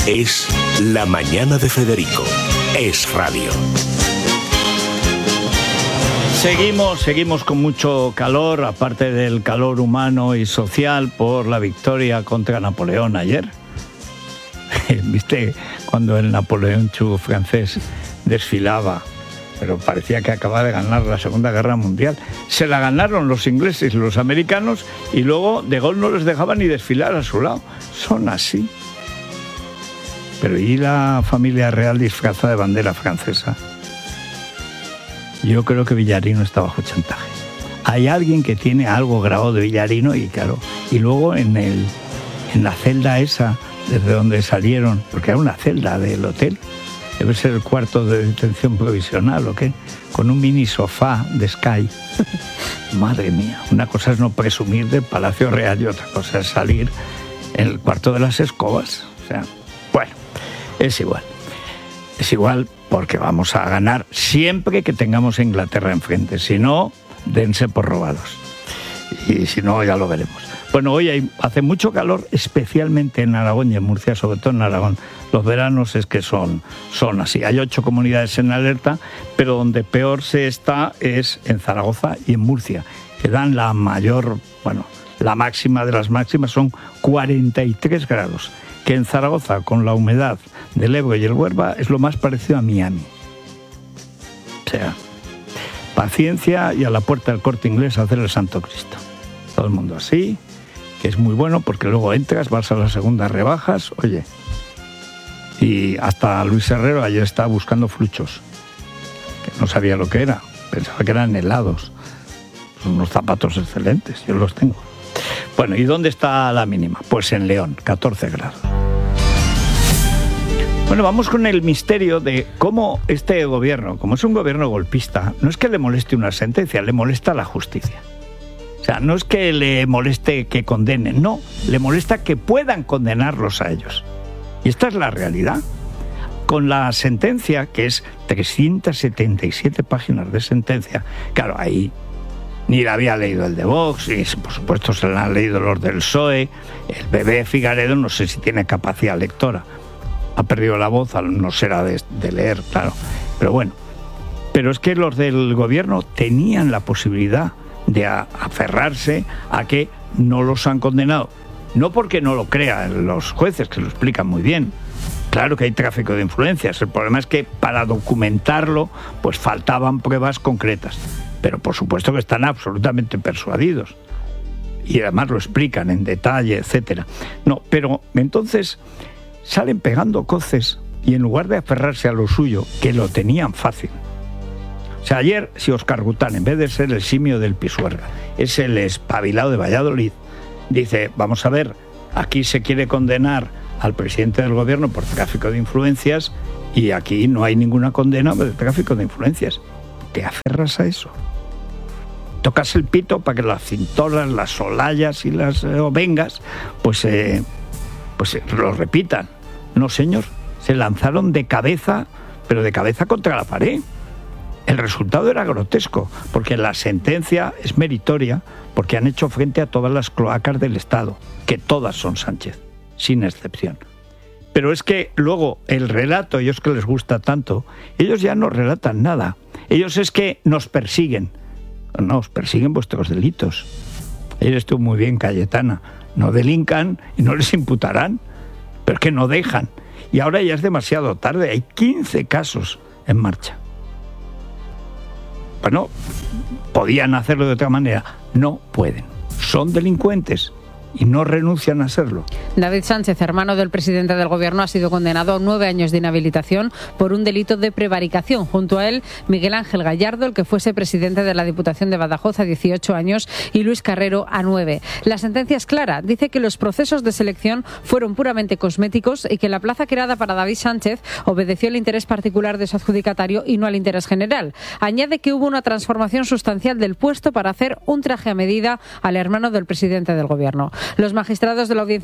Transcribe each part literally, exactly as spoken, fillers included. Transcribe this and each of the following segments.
Es La Mañana de Federico. Es radio. Seguimos, seguimos con mucho calor, aparte del calor humano y social por la victoria contra Napoleón ayer. ¿Viste cuando el Napoleón Chu francés desfilaba? Pero parecía que acababa de ganar la Segunda Guerra Mundial. Se la ganaron los ingleses y los americanos y luego de Gaulle no les dejaba ni desfilar a su lado. Son así. Pero ¿y la familia real disfrazada de bandera francesa? Yo creo que Villarino está bajo chantaje. Hay alguien que tiene algo grabado de Villarino y claro, y luego en el en la celda esa desde donde salieron, porque era una celda del hotel, debe ser el cuarto de detención provisional o qué, con un mini sofá de Sky. Madre mía, una cosa es no presumir del Palacio Real y otra cosa es salir en el cuarto de las escobas. O sea, bueno, es igual. Es igual porque vamos a ganar siempre que tengamos a Inglaterra enfrente. Si no, dense por robados. Y si no, ya lo veremos. Bueno, hoy hay, hace mucho calor, especialmente en Aragón y en Murcia, sobre todo en Aragón. Los veranos es que son, son así. Hay ocho comunidades en alerta, pero donde peor se está es en Zaragoza y en Murcia, que dan la mayor, bueno, la máxima de las máximas son cuarenta y tres grados, que en Zaragoza, con la humedad del Ebro y el Huelva, es lo más parecido a Miami. O sea, paciencia y a la puerta del Corte Inglés a hacer el Santo Cristo. Todo el mundo así, que es muy bueno porque luego entras, vas a las segundas rebajas, oye. Y hasta Luis Herrero ayer estaba buscando fluchos, que no sabía lo que era, pensaba que eran helados. Son unos zapatos excelentes, yo los tengo. Bueno, ¿y dónde está la mínima? Pues en León, catorce grados. Bueno, vamos con el misterio de cómo este gobierno, como es un gobierno golpista, no es que le moleste una sentencia, le molesta la justicia. O sea, no es que le moleste que condenen, no, le molesta que puedan condenarlos a ellos. Y esta es la realidad. Con la sentencia, que es trescientas setenta y siete páginas de sentencia, claro, ahí ni la había leído el de Vox, y por supuesto se la han leído los del P S O E, el bebé Figaredo no sé si tiene capacidad lectora, ha perdido la voz, no será de, de leer, claro, pero bueno. Pero es que los del gobierno tenían la posibilidad de a, aferrarse a que no los han condenado. No porque no lo crean los jueces, que lo explican muy bien. Claro que hay tráfico de influencias. El problema es que para documentarlo, pues faltaban pruebas concretas. Pero por supuesto que están absolutamente persuadidos. Y además lo explican en detalle, etcétera. No, pero entonces salen pegando coces y en lugar de aferrarse a lo suyo, que lo tenían fácil. O sea, ayer, si Óscar Gután, en vez de ser el simio del Pisuerga, es el espabilado de Valladolid, dice, vamos a ver, aquí se quiere condenar al presidente del gobierno por tráfico de influencias y aquí no hay ninguna condena de tráfico de influencias. ¿Te aferras a eso? Tocas el pito para que las cintoras, las solayas y las eh, ovengas, pues, eh, pues eh, lo repitan. No, señor, se lanzaron de cabeza, pero de cabeza contra la pared. El resultado era grotesco, porque la sentencia es meritoria, porque han hecho frente a todas las cloacas del Estado, que todas son Sánchez, sin excepción. Pero es que luego el relato, ellos que les gusta tanto, ellos ya no relatan nada. Ellos es que nos persiguen. No, os persiguen vuestros delitos. Ayer estuvo muy bien Cayetana. No delincan y no les imputarán, pero es que no dejan. Y ahora ya es demasiado tarde, hay quince casos en marcha. Bueno, podían hacerlo de otra manera. No pueden. Son delincuentes y no renuncian a serlo. David Sánchez, hermano del presidente del gobierno, ha sido condenado a nueve años de inhabilitación por un delito de prevaricación. Junto a él, Miguel Ángel Gallardo, el que fuese presidente de la Diputación de Badajoz, a dieciocho años, y Luis Carrero, a nueve. La sentencia es clara. Dice que los procesos de selección fueron puramente cosméticos y que la plaza creada para David Sánchez obedeció al interés particular de su adjudicatario y no al interés general. Añade que hubo una transformación sustancial del puesto para hacer un traje a medida al hermano del presidente del gobierno. Los magistrados de la Audiencia Provincial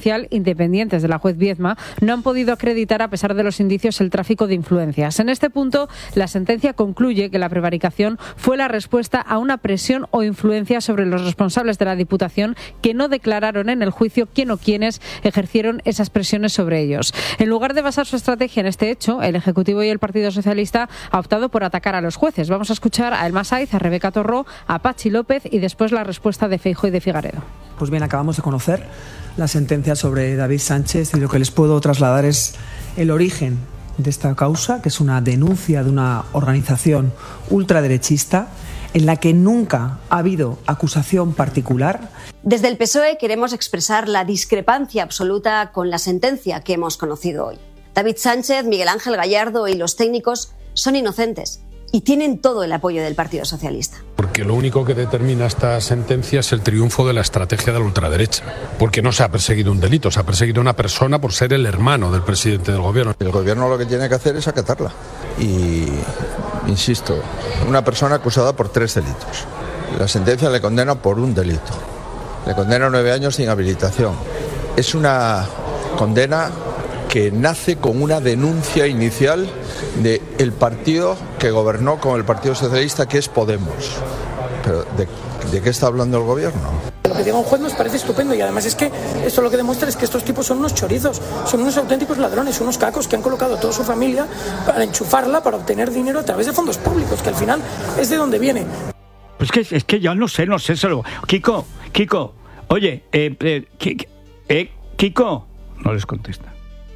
judicial independientes de la juez Viedma no han podido acreditar, a pesar de los indicios, el tráfico de influencias. En este punto, la sentencia concluye que la prevaricación fue la respuesta a una presión o influencia sobre los responsables de la Diputación que no declararon en el juicio quién o quiénes ejercieron esas presiones sobre ellos. En lugar de basar su estrategia en este hecho, el Ejecutivo y el Partido Socialista ha optado por atacar a los jueces. Vamos a escuchar a Elma Saiz, a Rebeca Torró, a Patxi López y después la respuesta de Feijóo y de Figaredo. Pues bien, acabamos de conocer la sentencia sobre David Sánchez y lo que les puedo trasladar es el origen de esta causa, que es una denuncia de una organización ultraderechista en la que nunca ha habido acusación particular. Desde el P S O E queremos expresar la discrepancia absoluta con la sentencia que hemos conocido hoy. David Sánchez, Miguel Ángel Gallardo y los técnicos son inocentes y tienen todo el apoyo del Partido Socialista. Porque lo único que determina esta sentencia es el triunfo de la estrategia de la ultraderecha. Porque no se ha perseguido un delito, se ha perseguido una persona por ser el hermano del presidente del gobierno. El gobierno lo que tiene que hacer es acatarla. Y, insisto, una persona acusada por tres delitos. La sentencia le condena por un delito. Le condena nueve años sin habilitación. Es una condena que nace con una denuncia inicial del partido que gobernó con el Partido Socialista, que es Podemos. Pero ¿de, de qué está hablando el gobierno? Lo que diga un juez nos parece estupendo y además es que esto lo que demuestra es que estos tipos son unos chorizos, son unos auténticos ladrones, unos cacos que han colocado a toda su familia para enchufarla, para obtener dinero a través de fondos públicos, que al final es de donde viene. Pues que, es que yo no sé, no sé, solo... Kiko, Kiko, oye, eh, eh, eh, Kiko, no les contesta.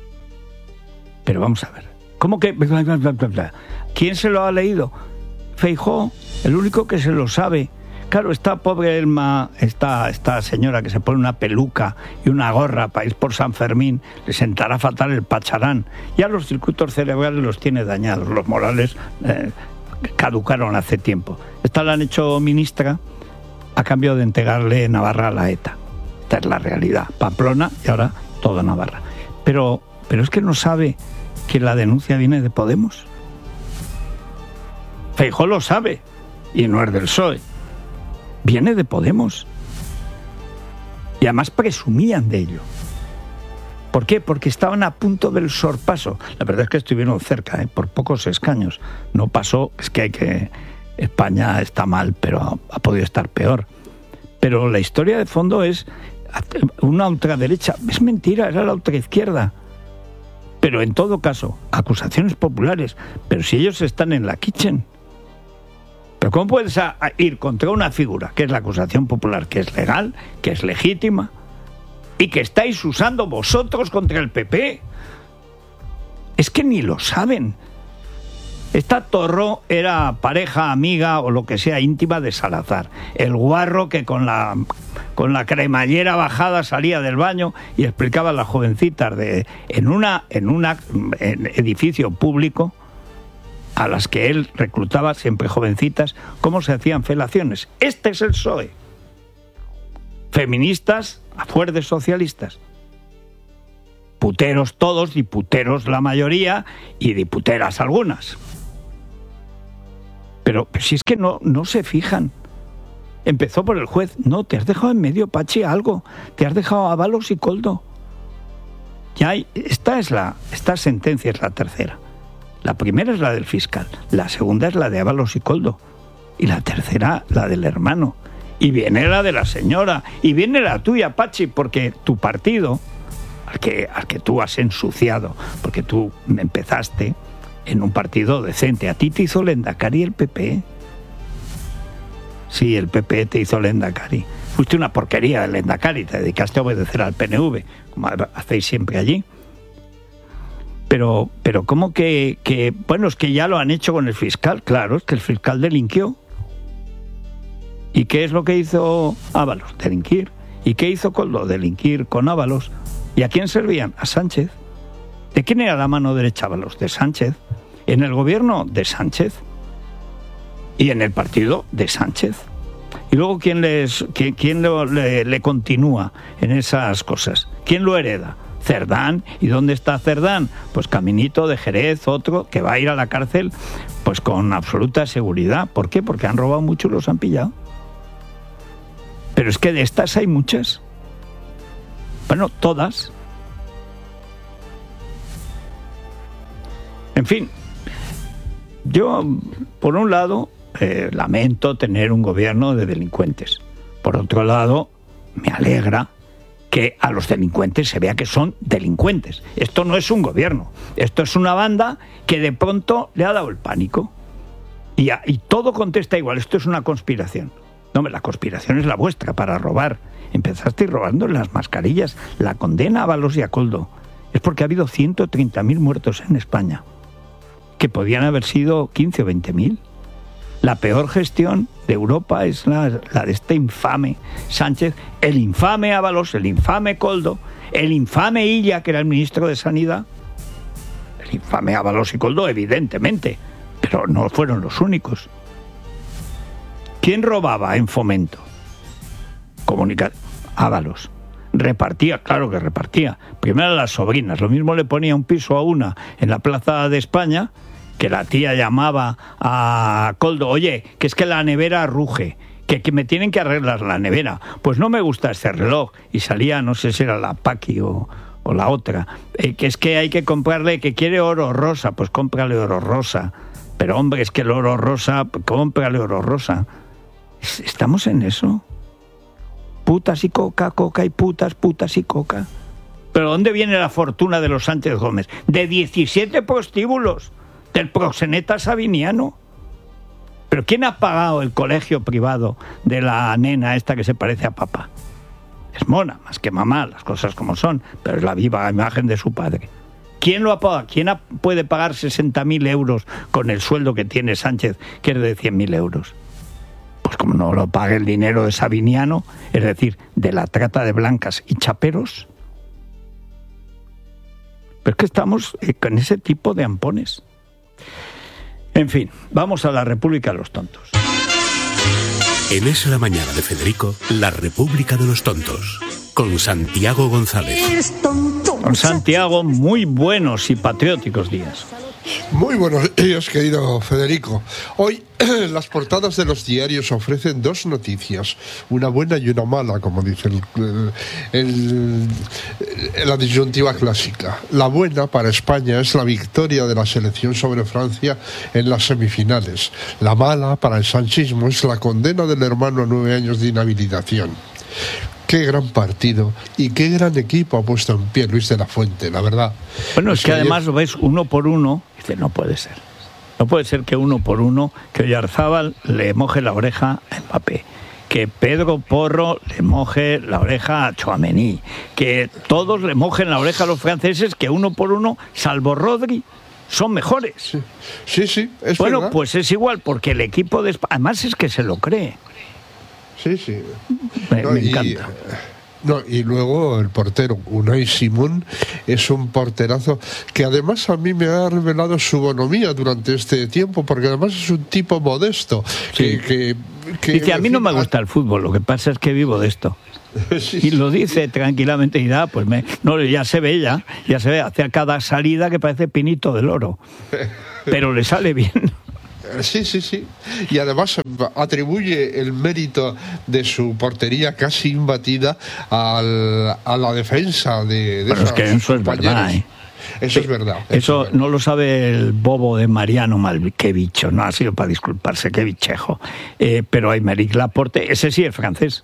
Pero vamos a ver, ¿cómo que...? ¿Quién se lo ha leído? Feijóo, el único que se lo sabe. Claro, esta pobre Elma, esta, esta señora que se pone una peluca y una gorra para ir por San Fermín, le sentará fatal el pacharán. Ya los circuitos cerebrales los tiene dañados, los morales eh, caducaron hace tiempo. Esta la han hecho ministra a cambio de entregarle Navarra a la ETA. Esta es la realidad. Pamplona y ahora todo Navarra. Pero, pero es que no sabe que la denuncia viene de Podemos. Feijóo lo sabe y no es del P S O E. Viene de Podemos. Y además presumían de ello. ¿Por qué? Porque estaban a punto del sorpaso. La verdad es que estuvieron cerca, ¿eh? Por pocos escaños. No pasó, es que hay que... España está mal, pero ha podido estar peor. Pero la historia de fondo es una ultraderecha. Es mentira, era la ultraizquierda. Pero en todo caso, acusaciones populares. Pero si ellos están en la kitchen. ¿Pero cómo puedes a, a ir contra una figura que es la acusación popular, que es legal, que es legítima, y que estáis usando vosotros contra el P P? Es que ni lo saben. Esta Torró era pareja, amiga o lo que sea íntima de Salazar. El guarro que con la, con la cremallera bajada salía del baño y explicaba a las jovencitas de, en una en un edificio público a las que él reclutaba, siempre jovencitas, cómo se hacían felaciones. Este es el P S O E. Feministas a fuer de socialistas. Puteros todos, diputeros la mayoría y diputeras algunas. Pero, pero si es que no, no se fijan. Empezó por el juez. No, te has dejado en medio, Patxi, algo. Te has dejado a Ábalos y Koldo. Ya hay, esta es la, esta sentencia es la tercera. La primera es la del fiscal, la segunda es la de Ábalos y Koldo, y la tercera la del hermano, y viene la de la señora, y viene la tuya, Patxi, porque tu partido, al que, al que tú has ensuciado, porque tú empezaste en un partido decente, a ti te hizo Lehendakari el P P. Sí, el P P te hizo Lehendakari. Fuiste una porquería el Lehendakari, te dedicaste a obedecer al P N V, como hacéis siempre allí. Pero, pero ¿cómo que, que...? Bueno, es que ya lo han hecho con el fiscal. Claro, es que el fiscal delinquió. ¿Y qué es lo que hizo Ábalos? Delinquir. ¿Y qué hizo Koldo? Delinquir con Ábalos. ¿Y a quién servían? A Sánchez. ¿De quién era la mano derecha Ábalos? De Sánchez. En el gobierno, de Sánchez. Y en el partido, de Sánchez. Y luego, ¿quién, les, quién, quién lo, le, le continúa en esas cosas? ¿Quién lo hereda? Cerdán. ¿Y dónde está Cerdán? Pues caminito de Jerez, otro que va a ir a la cárcel pues con absoluta seguridad. ¿Por qué? Porque han robado mucho y los han pillado. Pero es que de estas hay muchas. Bueno, todas. En fin, yo, por un lado, eh, lamento tener un gobierno de delincuentes. Por otro lado, me alegra que a los delincuentes se vea que son delincuentes. Esto no es un gobierno, esto es una banda que de pronto le ha dado el pánico. Y, a, y todo contesta igual, esto es una conspiración. No, la conspiración es la vuestra para robar. Empezasteis robando las mascarillas. La condena a Ábalos y a Koldo es porque ha habido ciento treinta mil muertos en España, que podían haber sido quince o veinte mil. La peor gestión de Europa es la, la de este infame Sánchez, el infame Ábalos, el infame Koldo, el infame Illa, que era el ministro de Sanidad. El infame Ábalos y Koldo, evidentemente, pero no fueron los únicos. ¿Quién robaba en Fomento? Comunica... Ábalos. Repartía, claro que repartía. Primero a las sobrinas. Lo mismo le ponía un piso a una en la Plaza de España, que la tía llamaba a Koldo, oye, que es que la nevera ruge, que, que me tienen que arreglar la nevera. Pues no me gusta este reloj. Y salía, no sé si era la Paqui o, o la otra, eh, que es que hay que comprarle, que quiere oro rosa, pues cómprale oro rosa. Pero hombre, es que el oro rosa, cómprale oro rosa. ¿Estamos en eso? Putas y coca, coca y putas, putas y coca. ¿Pero dónde viene la fortuna de los Sánchez Gómez? De diecisiete prostíbulos del proxeneta sabiniano. ¿Pero quién ha pagado el colegio privado de la nena esta que se parece a papá? Es mona, más que mamá, las cosas como son, pero es la viva imagen de su padre. ¿Quién lo ha pagado? ¿Quién ha, puede pagar sesenta mil euros con el sueldo que tiene Sánchez, que es de cien mil euros? Pues como no lo pague el dinero de Sabiniano, es decir, de la trata de blancas y chaperos. Pero es que estamos con ese tipo de ampones. En fin, vamos a la República de los Tontos. En Es la Mañana de Federico, la República de los Tontos, con Santiago González. Con Santiago, muy buenos y patrióticos días. Muy buenos días, querido Federico. Hoy las portadas de los diarios ofrecen dos noticias, una buena y una mala, como dice el, el, el, la disyuntiva clásica. La buena para España es la victoria de la selección sobre Francia en las semifinales. La mala para el sanchismo es la condena del hermano a nueve años de inhabilitación. Qué gran partido y qué gran equipo ha puesto en pie Luis de la Fuente, la verdad. Bueno, es que además lo ves uno por uno, y dices, no puede ser. No puede ser que uno por uno, que Oyarzábal le moje la oreja a Mbappé, que Pedro Porro le moje la oreja a Tchouaméni, que todos le mojen la oreja a los franceses, que uno por uno, salvo Rodri, son mejores. Sí, sí, sí, es Bueno, verdad. Pues es igual, porque el equipo de España, además es que se lo cree. Sí, sí. Me, no, me y, encanta. No, y luego el portero, Unai Simón, es un porterazo que además a mí me ha revelado su bonomía durante este tiempo, porque además es un tipo modesto. Sí. Que, que, que, Dice, a mí no me a... gusta el fútbol, lo que pasa es que vivo de esto. Sí, Y lo dice tranquilamente y da, pues me, no, ya se ve ya, ya se ve, hace cada salida que parece Pinito del Oro, pero le sale bien. Sí, sí, sí. Y además atribuye el mérito de su portería casi imbatida al, a la defensa de, de Bueno, es que eso es compañeros. verdad, ¿eh? Eso es verdad. Eso, eso es verdad. no lo sabe el bobo de Mariano Malvi, qué bicho, no ha sido para disculparse, qué bichejo. Eh, pero Aymeric Laporte, ese sí es francés.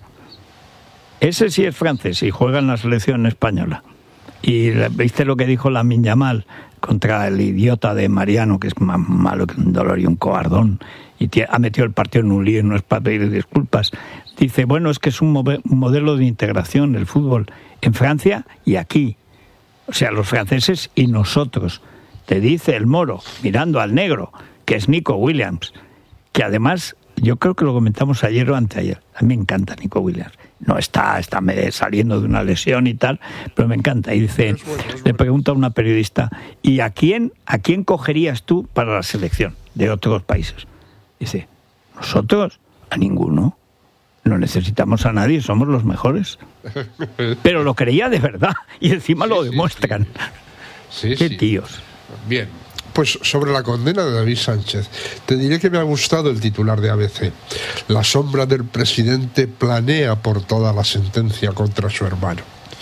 Ese sí es francés y juega en la selección española. Y viste lo que dijo Lamine Yamal contra el idiota de Mariano, que es más malo que un dolor y un cobardón, y ha metido el partido en un lío y no es para pedir disculpas. Dice, bueno, es que es un modelo de integración el fútbol en Francia y aquí. O sea, los franceses y nosotros. Te dice el moro, mirando al negro, que es Nico Williams, que además, yo creo que lo comentamos ayer o anteayer, a mí me encanta Nico Williams. No está, está saliendo de una lesión y tal, pero me encanta. Y dice, es bueno, es bueno. Le pregunta a una periodista, ¿y a quién, a quién cogerías tú para la selección de otros países? Dice, ¿nosotros? A ninguno. No necesitamos a nadie, somos los mejores. Pero lo creía de verdad, y encima sí, lo demuestran. Sí, sí. Qué sí. tíos. Bien. Pues sobre la condena de David Sánchez, te diré que me ha gustado el titular de A B C. La sombra del presidente planea por toda la sentencia contra su hermano.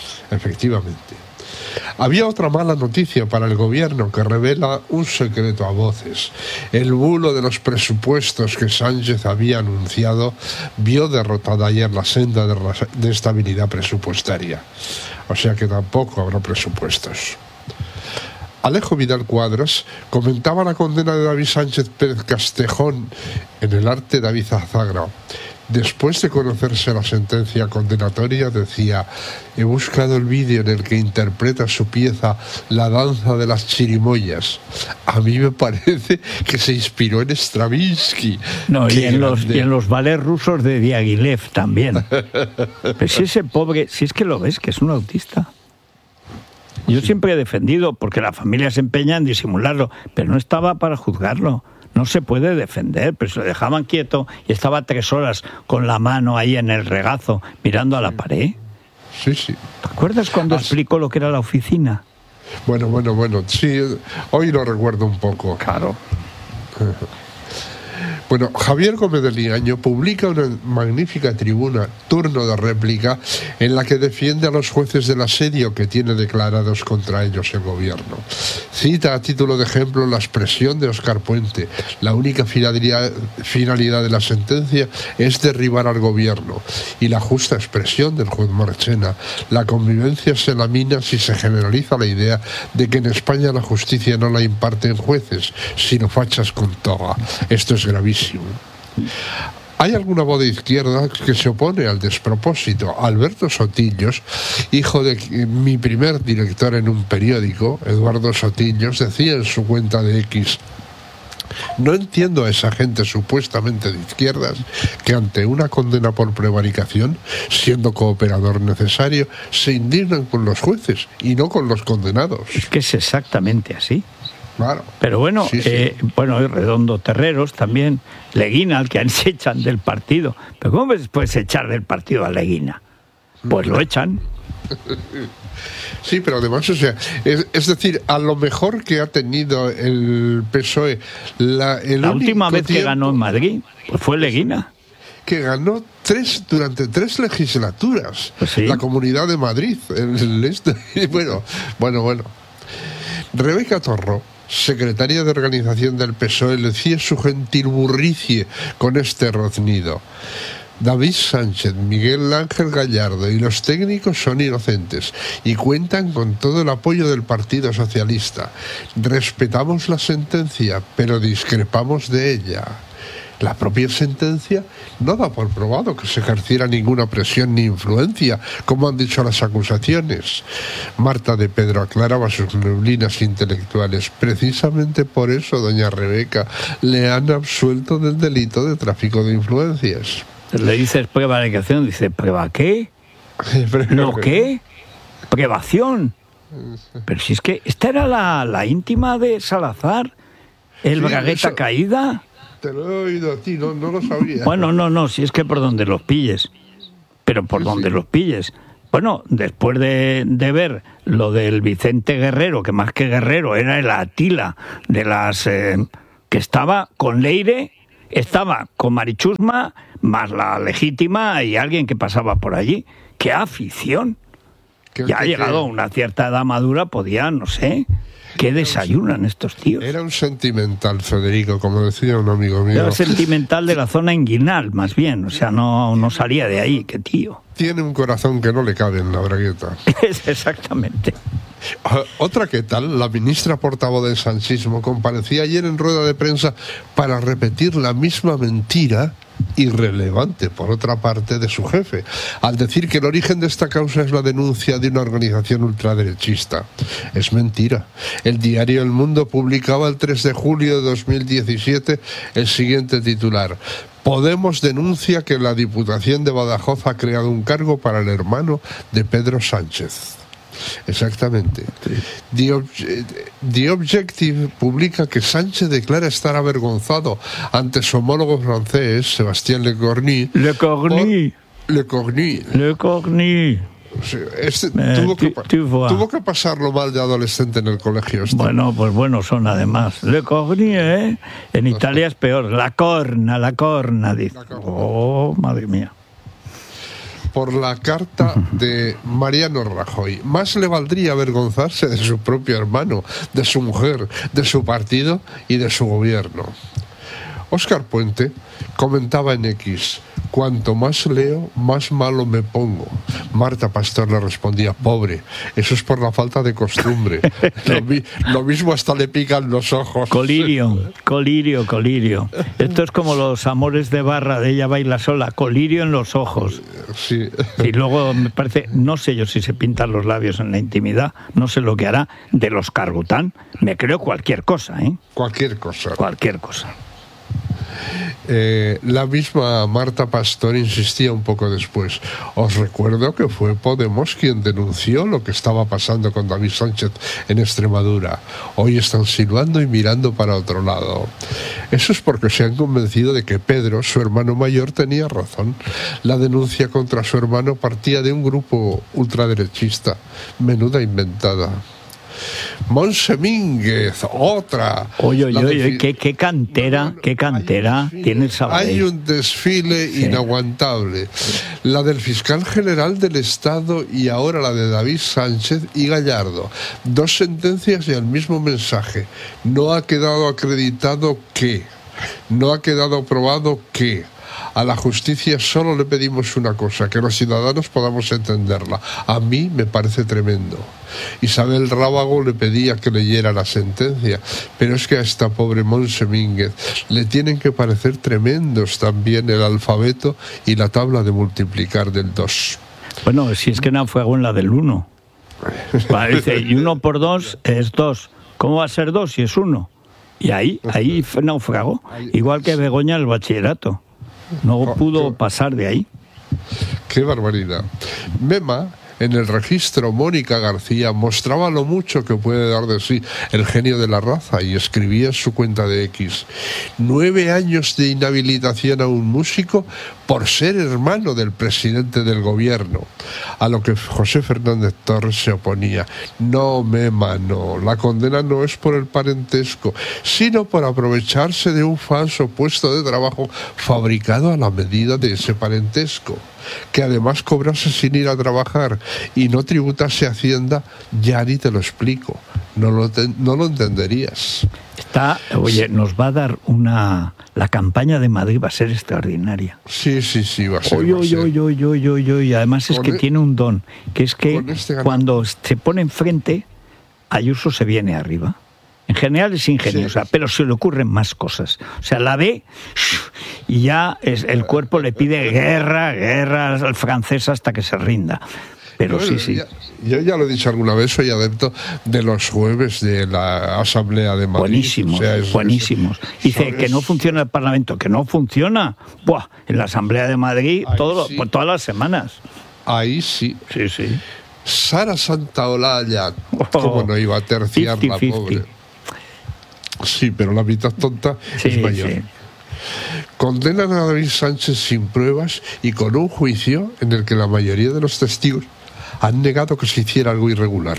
Efectivamente. Había otra mala noticia para el gobierno que revela un secreto a voces. El bulo de los presupuestos que Sánchez había anunciado vio derrotada ayer la senda de, de estabilidad presupuestaria. O sea que tampoco habrá presupuestos. Alejo Vidal Cuadras comentaba la condena de David Sánchez Pérez Castejón en El arte de David Azagra. Después de conocerse la sentencia condenatoria, decía: he buscado el vídeo en el que interpreta su pieza La danza de las chirimoyas. A mí me parece que se inspiró en Stravinsky. No, y en, los, y en los ballets rusos de Diaghilev también. Pero si ese pobre, si es que lo ves, que es un autista. Yo siempre he defendido, porque la familia se empeña en disimularlo, pero no estaba para juzgarlo. No se puede defender, pero se lo dejaban quieto y estaba tres horas con la mano ahí en el regazo, mirando a la pared. Sí, sí. ¿Te acuerdas cuando As... explicó lo que era la oficina? Bueno, bueno, bueno, sí, hoy lo recuerdo un poco. Claro. Bueno, Javier Gómez de Liaño publica una magnífica tribuna, Turno de réplica, en la que defiende a los jueces del asedio que tiene declarados contra ellos el gobierno. Cita a título de ejemplo la expresión de Óscar Puente: la única finalidad, finalidad de la sentencia es derribar al gobierno, y la justa expresión del juez Marchena: la convivencia se lamina si se generaliza la idea de que en España la justicia no la imparten jueces, sino fachas con toga. Esto es gravísimo. Hay alguna voz de izquierda que se opone al despropósito. Alberto Sotillos, hijo de mi primer director en un periódico, Eduardo Sotillos, decía en su cuenta de X: no entiendo a esa gente supuestamente de izquierdas que ante una condena por prevaricación, siendo cooperador necesario, se indignan con los jueces y no con los condenados. Es que es exactamente así. Claro. Pero bueno, sí, sí. Eh, bueno, y Redondo Terreros también, Leguina, al que se echan del partido. ¿Pero cómo puedes echar del partido a Leguina? Pues lo echan. Sí, pero además, o sea, es, es decir, a lo mejor que ha tenido el P S O E... La, el la última vez tiempo, que ganó en Madrid pues fue Leguina. Que ganó tres durante tres legislaturas. Pues sí. La Comunidad de Madrid. El, el este, bueno, bueno, bueno. Rebeca Torro, secretaria de organización del P S O E, le decía su gentil burricie con este roznido: David Sánchez, Miguel Ángel Gallardo y los técnicos son inocentes y cuentan con todo el apoyo del Partido Socialista. Respetamos la sentencia, pero discrepamos de ella. La propia sentencia no da por probado que se ejerciera ninguna presión ni influencia, como han dicho las acusaciones. Marta de Pedro aclaraba sus neblinas intelectuales. Precisamente por eso, doña Rebeca, le han absuelto del delito de tráfico de influencias. Le dices prevaricación, dice: ¿prueba qué? ¿No qué? ¿Privación? Pero si es que esta era la, la íntima de Salazar, el sí, Bragueta eso... caída. Te lo he oído a ti, no, no lo sabía. Bueno, no, no, si es que por donde los pilles. Pero por sí, donde sí. los pilles. Bueno, después de, de ver lo del Vicente Guerrero, que más que Guerrero era el Atila de las... Eh, que estaba con Leire, estaba con Marichusma, más la legítima y alguien que pasaba por allí. ¡Qué afición! ¿Qué, ya qué, ha llegado a una cierta edad madura, podía, no sé... ¿Qué desayunan estos tíos? Era un sentimental, Federico, como decía un amigo mío. Era sentimental de la zona inguinal, más bien. O sea, no, no salía de ahí, qué tío. Tiene un corazón que no le cabe en la bragueta. Exactamente. Otra que tal, la ministra portavoz del sanchismo comparecía ayer en rueda de prensa para repetir la misma mentira, irrelevante por otra parte, de su jefe, al decir que el origen de esta causa es la denuncia de una organización ultraderechista. Es mentira. El diario El Mundo publicaba el tres de julio de dos mil diecisiete el siguiente titular: Podemos denuncia que la Diputación de Badajoz ha creado un cargo para el hermano de Pedro Sánchez. Exactamente. The, Ob- The Objective publica que Sánchez declara estar avergonzado ante su homólogo francés, Sébastien Lecornu. Lecornu. Lecornu. Lecornu. Este eh, tuvo, que, tuvo que pasarlo mal de adolescente en el colegio. Este. Bueno, pues bueno son además. Le Cornu, ¿eh? En Italia es peor. La corna, la corna, dice. La corna. Oh, madre mía. por la carta de Mariano Rajoy. Más le valdría avergonzarse de su propio hermano, de su mujer, de su partido y de su gobierno. Óscar Puente comentaba en X: cuanto más leo, más malo me pongo. Marta Pastor le respondía: pobre, eso es por la falta de costumbre. Lo, mi, lo mismo hasta le pican los ojos. Colirio, colirio, colirio. Esto es como los amores de Barra de Ella baila sola, colirio en los ojos. Sí. Y luego me parece, no sé yo si se pintan los labios en la intimidad, no sé lo que hará. De los Cargután, me creo cualquier cosa, ¿eh? Cualquier cosa. Cualquier cosa. Eh, la misma Marta Pastor insistía un poco después: os recuerdo que fue Podemos quien denunció lo que estaba pasando con David Sánchez en Extremadura. Hoy están silbando y mirando para otro lado. Eso es porque se han convencido de que Pedro, su hermano mayor, tenía razón. La denuncia contra su hermano partía de un grupo ultraderechista. Menuda inventada. Montse Mínguez, otra. Oye, oye, oye, qué, qué cantera, qué cantera tiene el Sabadell. Hay un desfile sí. inaguantable. La del fiscal general del Estado y ahora la de David Sánchez y Gallardo. Dos sentencias y el mismo mensaje. No ha quedado acreditado que, no ha quedado probado que. A la justicia solo le pedimos una cosa: que los ciudadanos podamos entenderla. A mí me parece tremendo. Isabel Rábago le pedía que leyera la sentencia, pero es que a esta pobre Montse Mínguez le tienen que parecer tremendos también el alfabeto y la tabla de multiplicar del dos. Bueno, si es que naufragó en la del uno. Vale, dice, y uno por dos es dos. ¿Cómo va a ser dos si es uno? Y ahí, ahí naufragó. Igual que Begoña el bachillerato. No pudo pasar de ahí. ¡Qué barbaridad! Mema, en el registro Mónica García, mostraba lo mucho que puede dar de sí el genio de la raza y escribía en su cuenta de X: nueve años de inhabilitación a un músico por ser hermano del presidente del gobierno. A lo que José Fernández Torres se oponía: no, Mema, no, la condena no es por el parentesco, sino por aprovecharse de un falso puesto de trabajo fabricado a la medida de ese parentesco. Que además cobrase sin ir a trabajar y no tributase Hacienda, ya ni te lo explico, no lo, te, no lo entenderías. Está, oye, nos va a dar una... La campaña de Madrid va a ser extraordinaria. Sí, sí, sí, va a ser. Oye, va a ser. oye, oye, oye, oye, oye. Además es con que el... tiene un don, que es que este cuando se pone enfrente, Ayuso se viene arriba. En general es ingeniosa, sí, pero se le ocurren más cosas. O sea, la ve y ya es, el cuerpo le pide guerra, guerra al francés hasta que se rinda. Pero yo, sí, sí. Ya, yo ya lo he dicho alguna vez, soy adepto de los jueves de la Asamblea de Madrid. Buenísimos, o sea, es, buenísimos. Es, Dice es, que no funciona el Parlamento, que no funciona. Buah, en la Asamblea de Madrid todo, sí. pues, todas las semanas. Ahí sí. Sí, sí. Sara Santaolalla, oh, cómo no iba a terciar cincuenta, la cincuenta. Pobre. Sí, pero la mitad tonta sí, es mayor. Sí. Condenan a David Sánchez sin pruebas y con un juicio en el que la mayoría de los testigos han negado que se hiciera algo irregular,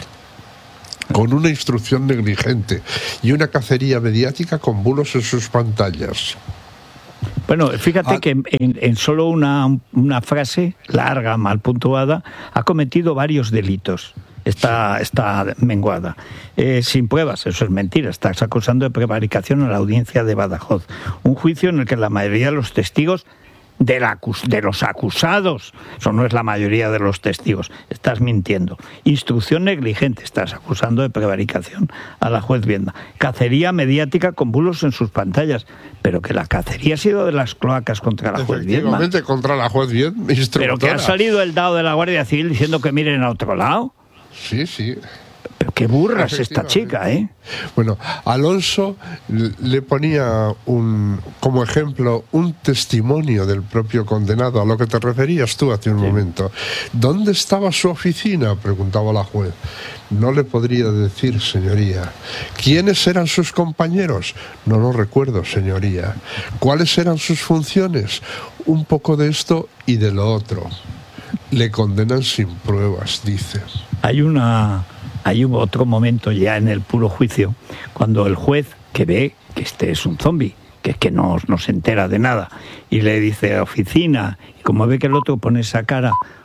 con una instrucción negligente y una cacería mediática con bulos en sus pantallas. Bueno, fíjate ah, que en, en solo una, una frase larga, mal puntuada, ha cometido varios delitos. Está, está menguada. Eh, sin pruebas, eso es mentira. Estás acusando de prevaricación a la audiencia de Badajoz. Un juicio en el que la mayoría de los testigos, de, la, de los acusados, eso no es la mayoría de los testigos, estás mintiendo. Instrucción negligente, estás acusando de prevaricación a la juez Vienda. Cacería mediática con bulos en sus pantallas. Pero que la cacería ha sido de las cloacas contra la juez Vienda. Efectivamente, contra la juez Vienda. Pero que ha salido el dado de la Guardia Civil diciendo que miren a otro lado. Sí, sí. Pero qué burra es esta chica, ¿eh? Bueno, Alonso le ponía un, como ejemplo un testimonio del propio condenado, a lo que te referías tú hace un sí. momento. ¿Dónde estaba su oficina?, preguntaba la juez. No le podría decir, señoría. ¿Quiénes eran sus compañeros? No lo recuerdo, señoría. ¿Cuáles eran sus funciones? Un poco de esto y de lo otro. Le condenan sin pruebas, dice. Hay una, hay otro momento ya en el puro juicio, cuando el juez, que ve que este es un zombi, que es que no, no se entera de nada, y le dice oficina, y como ve que el otro pone esa cara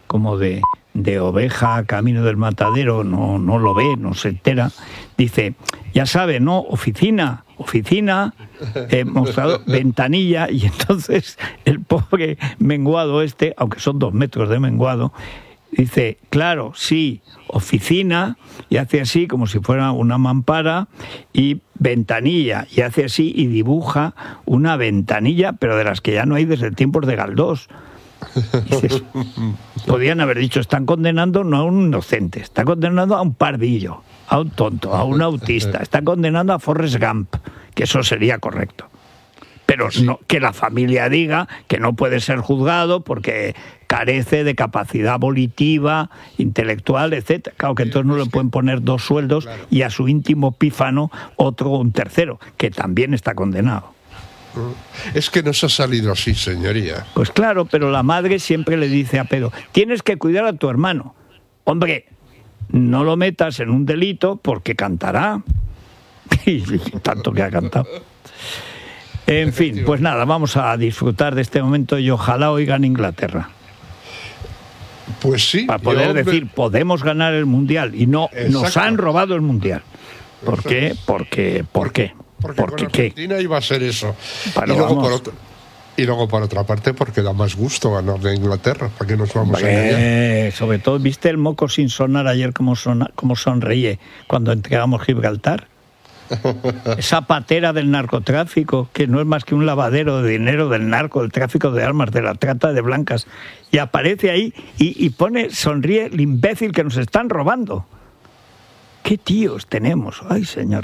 como de, de oveja camino del matadero, no, no lo ve, no se entera. Dice, ya sabe, ¿no? Oficina, oficina, eh, mostrador, ventanilla, y entonces el pobre menguado este, aunque son dos metros de menguado, dice, claro, sí, oficina, y hace así como si fuera una mampara, y ventanilla, y hace así y dibuja una ventanilla, pero de las que ya no hay desde tiempos de Galdós. Dices, podían haber dicho, están condenando no a un inocente, están condenando a un pardillo, a un tonto, a un autista, están condenando a Forrest Gump, que eso sería correcto. Pero no, que la familia diga que no puede ser juzgado porque carece de capacidad volitiva, intelectual, etcétera. Claro que entonces no le pueden poner dos sueldos y a su íntimo pífano otro o un tercero, que también está condenado. Es que nos ha salido así, señoría. Pues claro, pero la madre siempre le dice a Pedro, tienes que cuidar a tu hermano. Hombre, no lo metas en un delito porque cantará. Y tanto que ha cantado. En fin, pues nada, vamos a disfrutar de este momento y ojalá hoy gane Inglaterra. Pues sí. Para poder yo, decir, podemos ganar el Mundial y no, exacto, nos han robado el Mundial. ¿Por qué? Porque, ¿por qué? Porque ¿Por con qué? Argentina iba a ser eso. Pero y, luego vamos. por otro, y luego por otra parte porque da más gusto ganar de Inglaterra. ¿Para qué nos vamos a engañar? Sobre todo, ¿viste el moco sin sonar ayer como, sona, como sonreí cuando entregamos Gibraltar? Esa patera del narcotráfico, que no es más que un lavadero de dinero del narco, del tráfico de armas, de la trata de blancas, y aparece ahí y, y pone, sonríe el imbécil que nos están robando. ¿Qué tíos tenemos? ¡Ay, señor!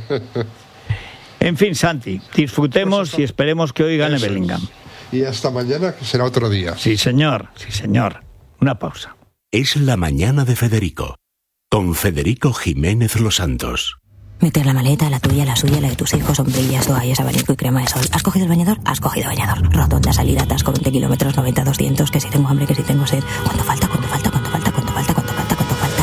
En fin, Santi, disfrutemos pues y esperemos que hoy gane eso Bellingham. Es. Y hasta mañana, que será otro día. Sí, señor, sí, señor. Una pausa. Es la mañana de Federico, con Federico Jiménez Los Santos. Meter la maleta, la tuya, la suya, la de tus hijos, sombrillas, toallas, abanico y crema de sol. ¿Has cogido el bañador? Has cogido bañador. Rotonda, salida, atasco, veinte kilómetros, noventa, doscientos, que si tengo hambre, que si tengo sed. ¿Cuánto falta? ¿Cuánto falta? ¿Cuánto falta? ¿Cuánto falta? ¿Cuánto falta? ¿Cuánto falta?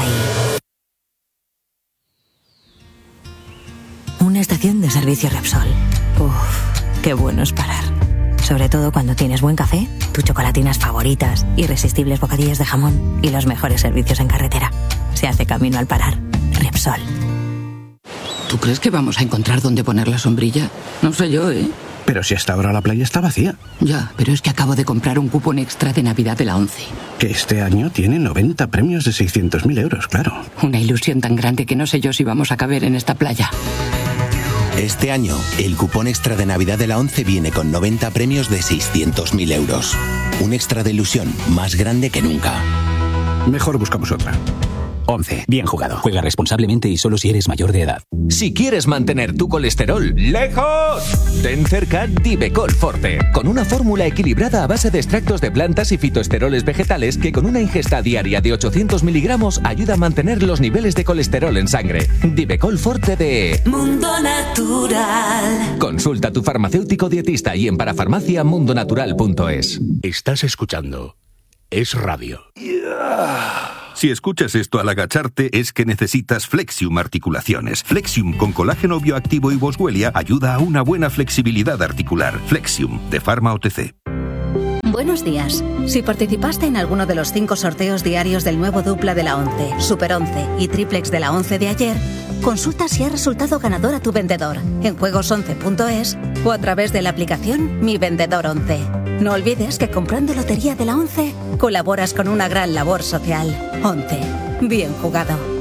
Y... una estación de servicio Repsol. Uff, qué bueno es parar. Sobre todo cuando tienes buen café, tus chocolatinas favoritas, irresistibles bocadillos de jamón y los mejores servicios en carretera. Se hace camino al parar. Repsol. ¿Tú crees que vamos a encontrar dónde poner la sombrilla? No sé yo, ¿eh? Pero si hasta ahora la playa está vacía. Ya, pero es que acabo de comprar un cupón extra de Navidad de la ONCE. Que este año tiene noventa premios de seiscientos mil euros, claro. Una ilusión tan grande que no sé yo si vamos a caber en esta playa. Este año, el cupón extra de Navidad de la ONCE viene con noventa premios de seiscientos mil euros. Un extra de ilusión más grande que nunca. Mejor buscamos otra. once. Bien jugado. Juega responsablemente y solo si eres mayor de edad. Si quieres mantener tu colesterol lejos, ten cerca Divecol Forte, con una fórmula equilibrada a base de extractos de plantas y fitoesteroles vegetales que con una ingesta diaria de ochocientos miligramos ayuda a mantener los niveles de colesterol en sangre. Divecol Forte de Mundo Natural. Consulta a tu farmacéutico dietista y en parafarmacia mundonatural punto es. Estás escuchando Es Radio. Yeah. Si escuchas esto al agacharte es que necesitas Flexium Articulaciones. Flexium con colágeno bioactivo y boswellia ayuda a una buena flexibilidad articular. Flexium, de Pharma O T C. Buenos días. Si participaste en alguno de los cinco sorteos diarios del nuevo dupla de la ONCE, Super once y Triplex de la ONCE de ayer, consulta si ha resultado ganador a tu vendedor en juegos once punto es o a través de la aplicación Mi Vendedor once. No olvides que comprando Lotería de la ONCE colaboras con una gran labor social. ONCE. Bien jugado.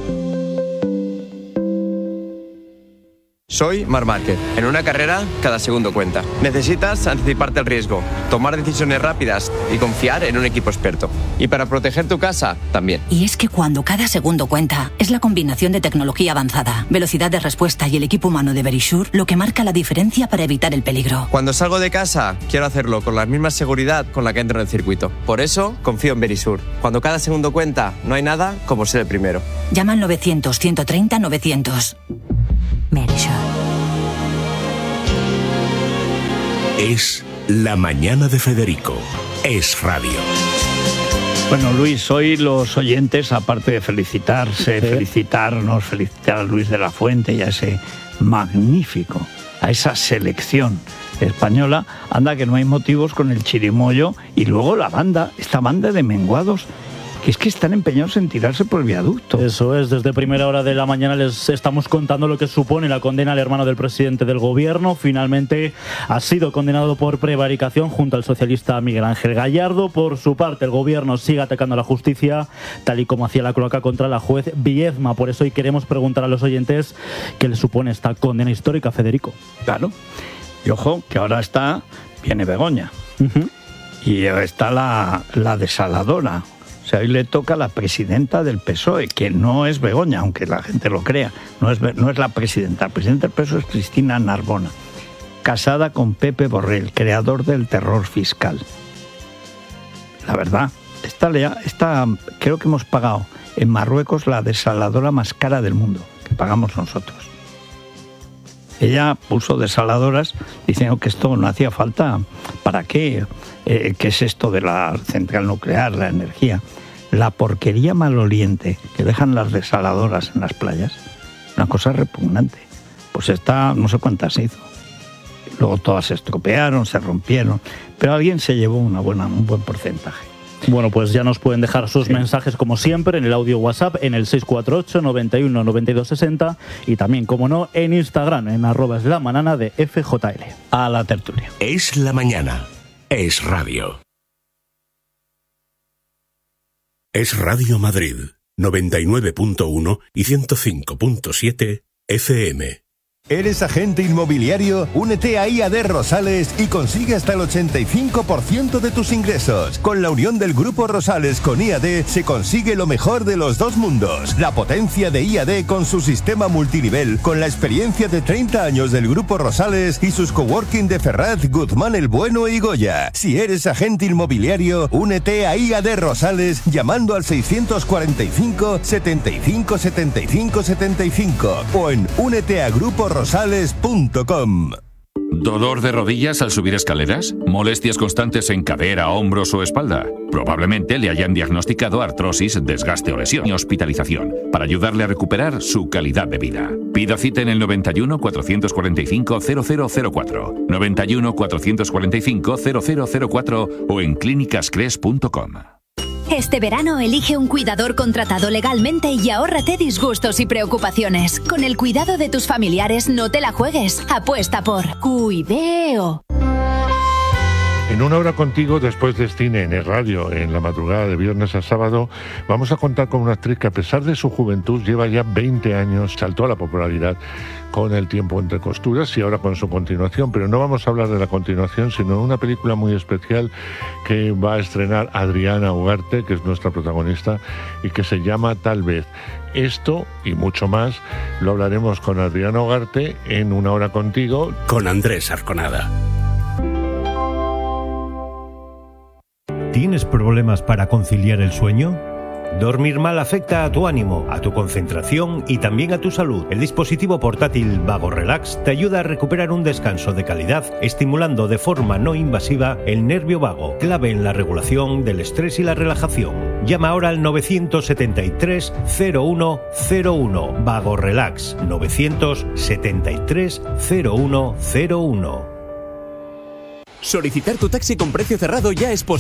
Soy Marc Márquez. En una carrera, cada segundo cuenta. Necesitas anticiparte al riesgo, tomar decisiones rápidas y confiar en un equipo experto. Y para proteger tu casa, también. Y es que cuando cada segundo cuenta, es la combinación de tecnología avanzada, velocidad de respuesta y el equipo humano de Verisure lo que marca la diferencia para evitar el peligro. Cuando salgo de casa, quiero hacerlo con la misma seguridad con la que entro en el circuito. Por eso, confío en Verisure. Cuando cada segundo cuenta, no hay nada como ser el primero. Llama al novecientos, ciento treinta, novecientos. Verisure. Es la mañana de Federico. Es Radio. Bueno, Luis, hoy los oyentes, aparte de felicitarse, sí. felicitarnos, felicitar a Luis de la Fuente y a ese magnífico, a esa selección española, anda que no hay motivos con el chirimoyo y luego la banda, esta banda de menguados que es que están empeñados en tirarse por el viaducto. Eso es, desde primera hora de la mañana les estamos contando lo que supone la condena al hermano del presidente del gobierno. Finalmente ha sido condenado por prevaricación junto al socialista Miguel Ángel Gallardo. Por su parte, el gobierno sigue atacando a la justicia, tal y como hacía la cloaca contra la juez Viedma. Por eso hoy queremos preguntar a los oyentes qué les supone esta condena histórica, Federico. Claro, y ojo, que ahora está, viene Begoña, uh-huh. y está la, la desaladora. O sea, hoy le toca a la presidenta del P S O E, que no es Begoña, aunque la gente lo crea, no es, no es la presidenta. La presidenta del P S O E es Cristina Narbona, casada con Pepe Borrell, creador del terror fiscal. La verdad, esta, esta creo que hemos pagado en Marruecos la desaladora más cara del mundo, que pagamos nosotros. Ella puso desaladoras diciendo que esto no hacía falta. ¿Para qué? Eh, ¿Qué es esto de la central nuclear, la energía? La porquería maloliente que dejan las desaladoras en las playas. Una cosa repugnante. Pues esta, no sé cuántas se hizo. Luego todas se estropearon, se rompieron, pero alguien se llevó una buena, un buen porcentaje. Bueno, pues ya nos pueden dejar sus sí. mensajes como siempre en el audio WhatsApp en el seis cuatro ocho, noventa y uno, noventa y dos sesenta y también, como no, en Instagram en arroba es la manana de F J L. A la tertulia. Es la mañana. Es radio. Es Radio Madrid, noventa y nueve punto uno y ciento cinco punto siete F M. ¿Eres agente inmobiliario? Únete a I A D Rosales y consigue hasta el ochenta y cinco por ciento de tus ingresos. Con la unión del Grupo Rosales con I A D se consigue lo mejor de los dos mundos. La potencia de I A D con su sistema multinivel, con la experiencia de treinta años del Grupo Rosales y sus coworking de Ferraz, Guzmán el Bueno y Goya. Si eres agente inmobiliario, únete a I A D Rosales llamando al seiscientos cuarenta y cinco, setenta y cinco, setenta y cinco, setenta y cinco o en únete a grupo rosales punto com. ¿Dolor de rodillas al subir escaleras? ¿Molestias constantes en cadera, hombros o espalda? Probablemente le hayan diagnosticado artrosis, desgaste o lesión y hospitalización para ayudarle a recuperar su calidad de vida. Pida cita en el noventa y uno, cuatrocientos cuarenta y cinco, cero cero cero cuatro, noventa y uno, cuatrocientos cuarenta y cinco, cero cero cero cuatro o en clínicas cres punto com. Este verano elige un cuidador contratado legalmente y ahórrate disgustos y preocupaciones. Con el cuidado de tus familiares no te la juegues. Apuesta por Cuideo. En una hora contigo, después de cine en el radio, en la madrugada de viernes a sábado, vamos a contar con una actriz que a pesar de su juventud lleva ya veinte años, saltó a la popularidad con El tiempo entre costuras y ahora con su continuación, pero no vamos a hablar de la continuación, sino de una película muy especial que va a estrenar Adriana Ugarte, que es nuestra protagonista, y que se llama Tal vez. Esto y mucho más lo hablaremos con Adriana Ugarte en Una hora contigo, con Andrés Arconada. ¿Tienes problemas para conciliar el sueño? Dormir mal afecta a tu ánimo, a tu concentración y también a tu salud. El dispositivo portátil Vago Relax te ayuda a recuperar un descanso de calidad, estimulando de forma no invasiva el nervio vago, clave en la regulación del estrés y la relajación. Llama ahora al novecientos setenta y tres, cero uno cero uno. Vago Relax, novecientos setenta y tres, cero uno cero uno. Solicitar tu taxi con precio cerrado ya es posible.